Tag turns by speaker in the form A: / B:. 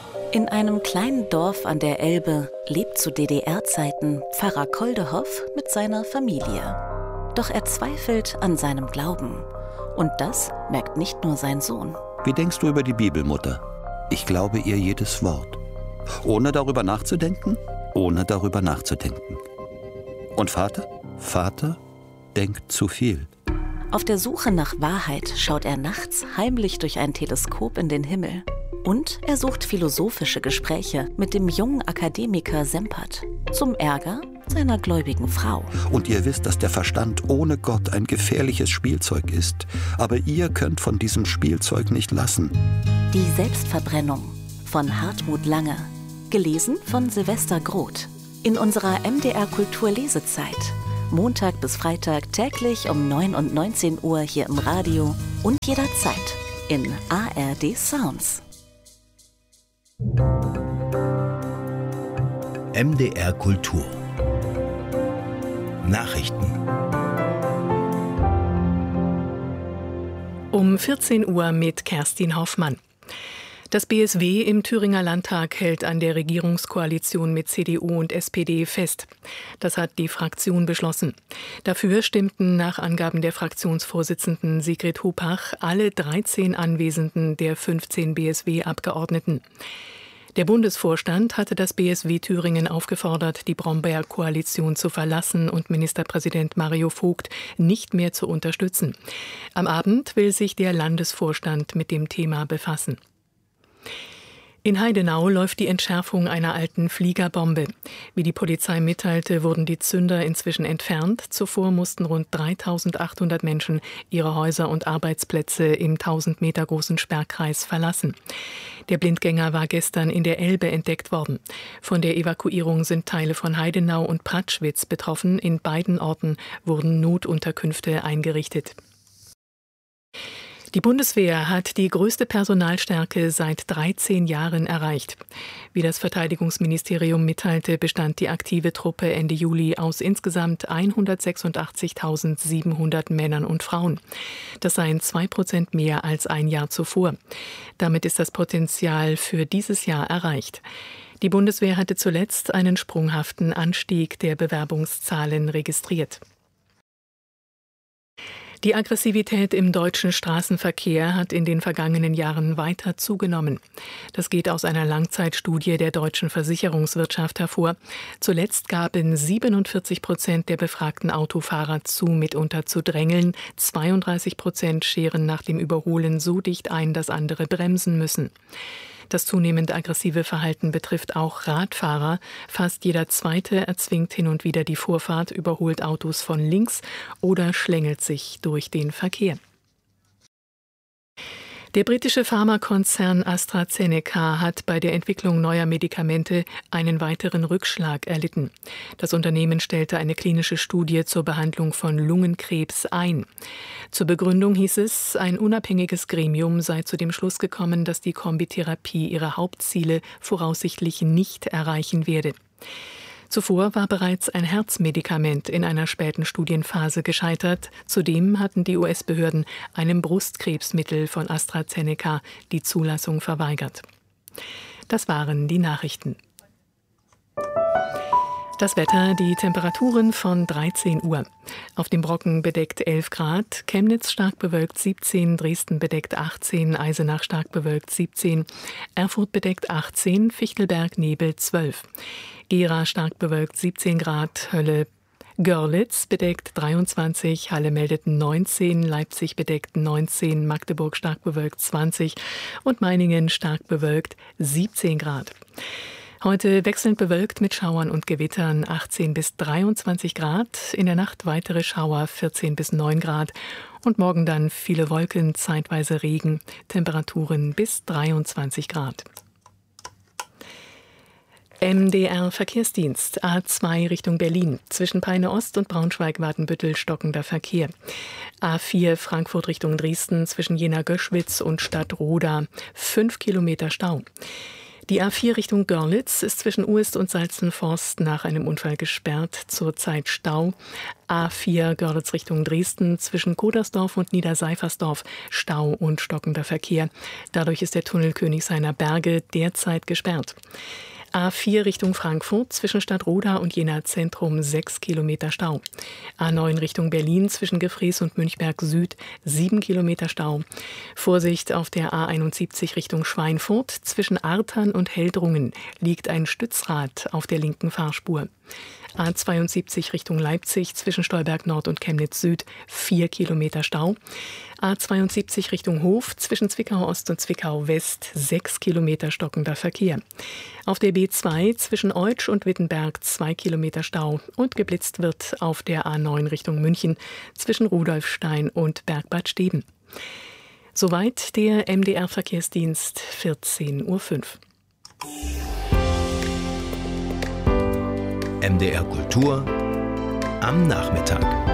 A: In einem kleinen Dorf an der Elbe lebt zu DDR-Zeiten Pfarrer Koldehoff mit seiner Familie. Doch er zweifelt an seinem Glauben. Und das merkt nicht nur sein Sohn.
B: Wie denkst du über die Bibel, Mutter? Ich glaube ihr jedes Wort. Ohne darüber nachzudenken? Ohne darüber nachzudenken. Und Vater? Vater denkt zu viel.
A: Auf der Suche nach Wahrheit schaut er nachts heimlich durch ein Teleskop in den Himmel. Und er sucht philosophische Gespräche mit dem jungen Akademiker Sempert. Zum Ärger seiner gläubigen Frau.
B: Und ihr wisst, dass der Verstand ohne Gott ein gefährliches Spielzeug ist. Aber ihr könnt von diesem Spielzeug nicht lassen.
A: Die Selbstverbrennung von Hartmut Lange. Gelesen von Silvester Groth. In unserer MDR Kultur Lesezeit. Montag bis Freitag täglich um 9 und 19 Uhr hier im Radio und jederzeit in ARD Sounds.
C: MDR Kultur Nachrichten.
D: Um 14 Uhr mit Kerstin Hoffmann. Das BSW im Thüringer Landtag hält an der Regierungskoalition mit CDU und SPD fest. Das hat die Fraktion beschlossen. Dafür stimmten nach Angaben der Fraktionsvorsitzenden Sigrid Hupach alle 13 Anwesenden der 15 BSW-Abgeordneten. Der Bundesvorstand hatte das BSW Thüringen aufgefordert, die Brombeer-Koalition zu verlassen und Ministerpräsident Mario Vogt nicht mehr zu unterstützen. Am Abend will sich der Landesvorstand mit dem Thema befassen. In Heidenau läuft die Entschärfung einer alten Fliegerbombe. Wie die Polizei mitteilte, wurden die Zünder inzwischen entfernt. Zuvor mussten rund 3.800 Menschen ihre Häuser und Arbeitsplätze im 1000 Meter großen Sperrkreis verlassen. Der Blindgänger war gestern in der Elbe entdeckt worden. Von der Evakuierung sind Teile von Heidenau und Pratschwitz betroffen. In beiden Orten wurden Notunterkünfte eingerichtet. Die Bundeswehr hat die größte Personalstärke seit 13 Jahren erreicht. Wie das Verteidigungsministerium mitteilte, bestand die aktive Truppe Ende Juli aus insgesamt 186.700 Männern und Frauen. Das seien 2% mehr als ein Jahr zuvor. Damit ist das Potenzial für dieses Jahr erreicht. Die Bundeswehr hatte zuletzt einen sprunghaften Anstieg der Bewerbungszahlen registriert. Die Aggressivität im deutschen Straßenverkehr hat in den vergangenen Jahren weiter zugenommen. Das geht aus einer Langzeitstudie der deutschen Versicherungswirtschaft hervor. Zuletzt gaben 47% der befragten Autofahrer zu, mitunter zu drängeln. 32% scheren nach dem Überholen so dicht ein, dass andere bremsen müssen. Das zunehmend aggressive Verhalten betrifft auch Radfahrer. Fast jeder Zweite erzwingt hin und wieder die Vorfahrt, überholt Autos von links oder schlängelt sich durch den Verkehr. Der britische Pharmakonzern AstraZeneca hat bei der Entwicklung neuer Medikamente einen weiteren Rückschlag erlitten. Das Unternehmen stellte eine klinische Studie zur Behandlung von Lungenkrebs ein. Zur Begründung hieß es, ein unabhängiges Gremium sei zu dem Schluss gekommen, dass die Kombitherapie ihre Hauptziele voraussichtlich nicht erreichen werde. Zuvor war bereits ein Herzmedikament in einer späten Studienphase gescheitert. Zudem hatten die US-Behörden einem Brustkrebsmittel von AstraZeneca die Zulassung verweigert. Das waren die Nachrichten. Das Wetter, die Temperaturen von 13 Uhr. Auf dem Brocken bedeckt 11 Grad, Chemnitz stark bewölkt 17, Dresden bedeckt 18, Eisenach stark bewölkt 17, Erfurt bedeckt 18, Fichtelberg Nebel 12. Gera stark bewölkt 17 Grad, Görlitz bedeckt 23, Halle meldet 19, Leipzig bedeckt 19, Magdeburg stark bewölkt 20 und Meiningen stark bewölkt 17 Grad. Heute wechselnd bewölkt mit Schauern und Gewittern 18 bis 23 Grad, in der Nacht weitere Schauer 14 bis 9 Grad und morgen dann viele Wolken, zeitweise Regen, Temperaturen bis 23 Grad. MDR Verkehrsdienst, A2 Richtung Berlin. Zwischen Peine Ost und Braunschweig-Wadenbüttel stockender Verkehr. A4 Frankfurt Richtung Dresden zwischen Jena-Göschwitz und Stadtroda 5 Kilometer Stau. Die A4 Richtung Görlitz ist zwischen Uest und Salzenforst nach einem Unfall gesperrt, zurzeit Stau. A4 Görlitz Richtung Dresden zwischen Kodersdorf und Niederseifersdorf Stau und stockender Verkehr. Dadurch ist der Tunnel Königshainer Berge derzeit gesperrt. A4 Richtung Frankfurt zwischen Stadtroda und Jena Zentrum 6 Kilometer Stau. A9 Richtung Berlin zwischen Gefrees und Münchberg Süd 7 Kilometer Stau. Vorsicht auf der A71 Richtung Schweinfurt zwischen Artern und Heldrungen liegt ein Stützrad auf der linken Fahrspur. A72 Richtung Leipzig zwischen Stolberg Nord und Chemnitz Süd 4 Kilometer Stau. A72 Richtung Hof zwischen Zwickau Ost und Zwickau West 6 Kilometer stockender Verkehr. Auf der B2 zwischen Eutsch und Wittenberg 2 Kilometer Stau und geblitzt wird auf der A9 Richtung München zwischen Rudolfstein und Bergbad Steben. Soweit der MDR-Verkehrsdienst 14.05 Uhr.
C: MDR Kultur am Nachmittag.